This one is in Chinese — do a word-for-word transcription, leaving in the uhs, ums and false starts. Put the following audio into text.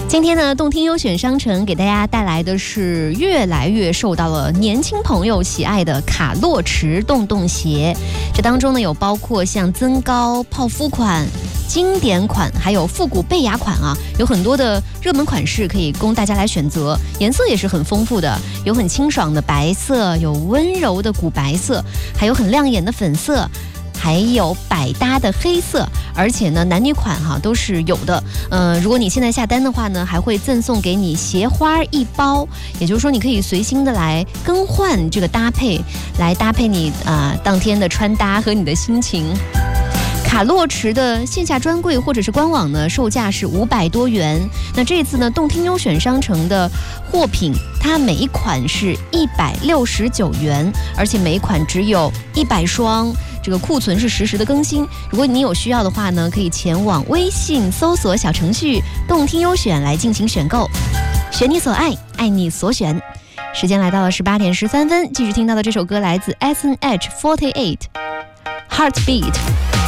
今天呢，动听优选商城给大家带来的是越来越受到了年轻朋友喜爱的卡洛驰洞洞鞋。这当中呢，有包括像增高、泡芙款、经典款，还有复古贝雅款啊，有很多的热门款式可以供大家来选择，颜色也是很丰富的，有很清爽的白色，有温柔的古白色，还有很亮眼的粉色。还有百搭的黑色，而且呢，男女款哈都是有的。呃，如果你现在下单的话呢，还会赠送给你鞋花一包，也就是说，你可以随心的来更换这个搭配，来搭配你啊、呃、当天的穿搭和你的心情。卡洛驰的线下专柜或者是官网呢，售价是五百多元。那这次呢，动听优选商城的货品，它每一款是一百六十九元，而且每一款只有一百双。这个库存是实时的更新，如果你有需要的话呢，可以前往微信搜索小程序动听优选来进行选购，选你所爱，爱你所选。时间来到了十八点十三分，继续听到的这首歌来自 S N H 四十八 Heartbeat。